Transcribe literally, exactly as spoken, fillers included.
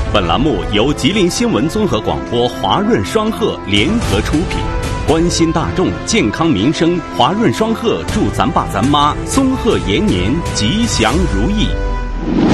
本栏目由吉林新闻综合广播、华润双鹤联合出品。关心大众健康民生，华润双鹤祝咱爸咱妈松鹤延年，吉祥如意。